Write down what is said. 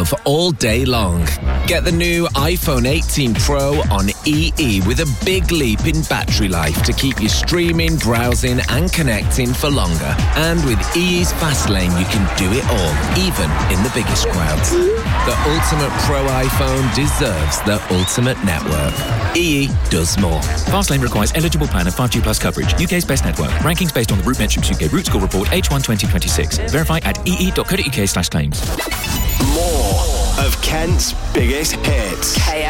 yourself all day long. Get the new iPhone 18 Pro on EE with a big leap in battery life to keep you streaming, browsing and connecting for longer. And with EE's Fast Lane, you can do it all, even in the biggest crowds. The ultimate Pro iPhone deserves the ultimate network. EE does more. Fastlane requires eligible plan of 5G plus coverage. UK's best network. Rankings based on the RootMetrics UK Root Score Report H1 2026. Verify at ee.co.uk/claims. More of Kent's biggest hits.